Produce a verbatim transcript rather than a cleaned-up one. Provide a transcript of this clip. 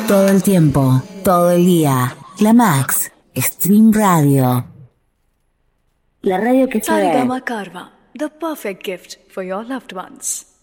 Todo el tiempo, todo el día. La Max, Stream Radio. La radio que sabe. Sarigama Karva, the perfect gift for your loved ones.